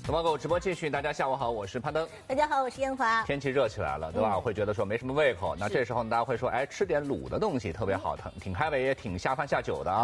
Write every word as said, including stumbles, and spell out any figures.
龙猫狗直播继续，大家下午好，我是潘登。 大家好，我是烟华。 天气热起来了，对吧？ 嗯、 会觉得说没什么胃口，那这时候呢，大家会说，哎，吃点卤的东西特别好，挺挺开胃，也挺下饭下酒的啊。